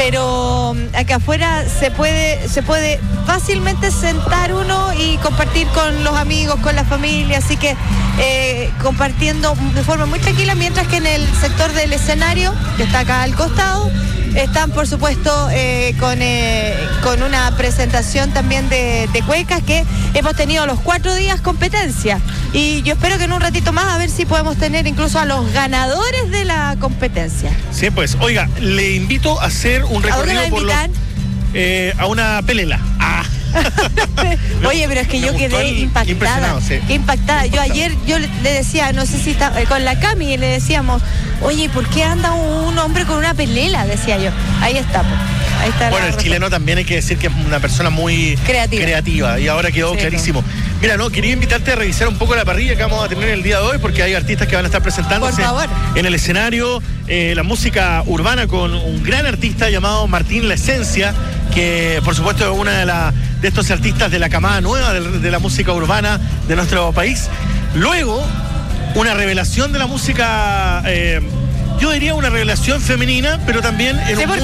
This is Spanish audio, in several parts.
pero acá afuera se puede fácilmente sentar uno y compartir con los amigos, con la familia, así que compartiendo de forma muy tranquila, mientras que en el sector del escenario, que está acá al costado, están por supuesto con una presentación también de cuecas, que hemos tenido los 4 días competencia, y yo espero que en un ratito más a ver si podemos tener incluso a los ganadores de la competencia. Sí, pues, oiga, le invito a hacer un recorrido por los... a una pelela. Oye, pero es que yo quedé impactada. Sí. Impactada. Yo ayer le decía, no sé si está, con la Cami, le decíamos, oye, ¿por qué anda un hombre con una pelela? Decía yo. Ahí está. Ahí está. Bueno, el chileno también hay que decir que es una persona muy creativa y ahora quedó clarísimo. Mira, quería invitarte a revisar un poco la parrilla que vamos a tener el día de hoy, porque hay artistas que van a estar presentándose en el escenario, la música urbana con un gran artista llamado Martín La Esencia, que por supuesto es una de estos artistas de la camada nueva de la música urbana de nuestro país. Luego, una revelación de la música, yo diría una revelación femenina, pero también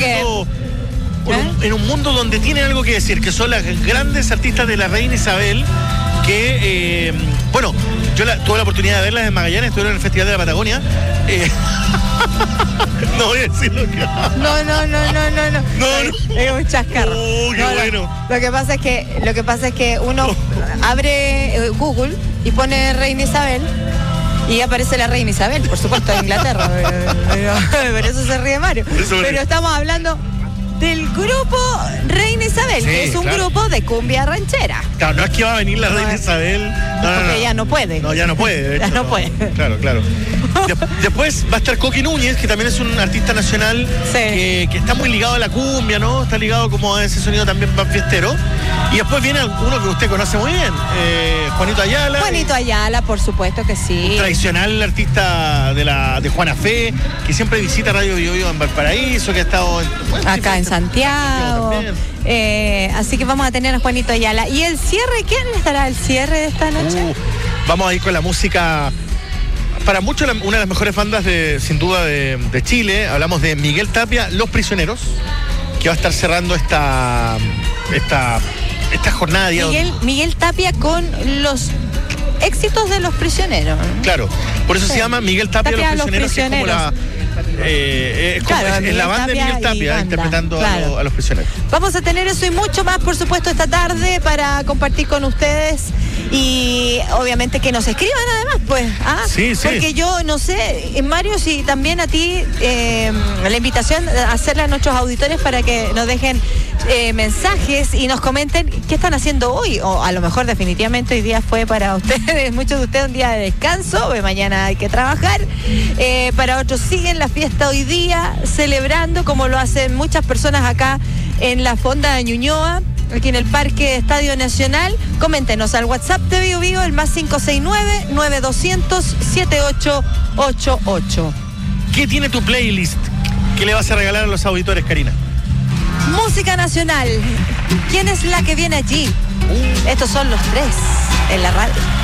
en un mundo donde tienen algo que decir, que son las grandes artistas de la Reina Isabel, que, yo tuve la oportunidad de verlas en Magallanes, estuvieron en el Festival de la Patagonia. No voy a decir lo que... No. Es un chascarro. Qué bueno. Lo que pasa es que uno abre Google y pone Reina Isabel y aparece la Reina Isabel, por supuesto, de Inglaterra. Pero eso se ríe Mario. Pero estamos hablando del grupo Reina Isabel, que es un grupo de cumbia ranchera. Claro, no es que va a venir la Reina Isabel. Porque ya no puede. No, ya no puede. De hecho, ya no puede. Claro. Después va a estar Coqui Núñez, que también es un artista nacional que está muy ligado a la cumbia, ¿no? Está ligado como a ese sonido también más fiestero. Y después viene uno que usted conoce muy bien, Juanito Ayala. Juanito Ayala, por supuesto que sí. Un tradicional artista de Juana Fe, que siempre visita Radio Bio Bio en Valparaíso, que ha estado acá en Santiago. Así que vamos a tener a Juanito Ayala. ¿Y el cierre? ¿Quién estará el cierre de esta noche? Vamos a ir con la música, para muchos una de las mejores bandas sin duda de Chile. Hablamos de Miguel Tapia, Los Prisioneros, que va a estar cerrando esta jornada. Miguel Tapia con los éxitos de Los Prisioneros. Claro, por eso se llama Miguel Tapia Los Prisioneros, que es como es la banda de Miguel Tapia interpretando a Los Prisioneros. Vamos a tener eso y mucho más, por supuesto, esta tarde para compartir con ustedes, y obviamente que nos escriban además, pues. Sí. Porque yo no sé, Mario, si también a ti la invitación a hacerle a nuestros auditores para que nos dejen mensajes y nos comenten qué están haciendo hoy, o a lo mejor definitivamente hoy día fue para ustedes, muchos de ustedes, un día de descanso, mañana hay que trabajar, para otros siguen la fiesta hoy día celebrando, como lo hacen muchas personas acá en la Fonda de Ñuñoa, aquí en el Parque Estadio Nacional. Coméntenos al WhatsApp de Bio Bio, el más 569-9200-7888. ¿Qué tiene tu playlist? ¿Qué le vas a regalar a los auditores, Karina? Música nacional. ¿Quién es la que viene allí? Estos son los tres en la radio.